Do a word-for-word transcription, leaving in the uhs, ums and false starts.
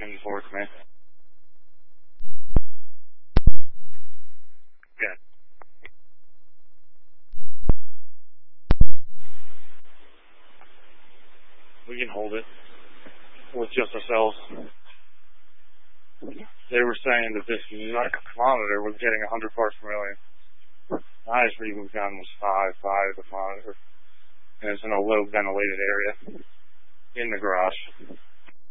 and forth, man. Yeah. We can hold it with just ourselves. They were saying that this monitor was getting one hundred parts per million. The highest reading we've gotten was five, five at the monitor. And it's in a low ventilated area in the garage.